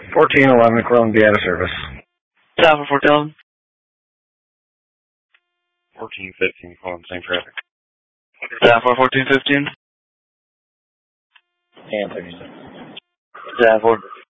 1411, Columbia out of service. Stop for 1411. 1415, calling same traffic. Stop for 1415. Answer. Stop for